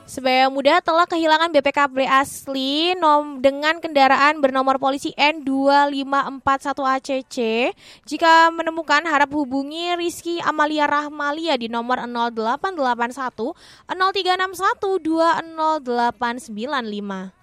Sebaya muda telah kehilangan BPKB asli dengan kendaraan bernomor polisi N2541ACC. Jika menemukan, harap hubungi Rizky Amalia Rahmalia di nomor 0881 0361 20895.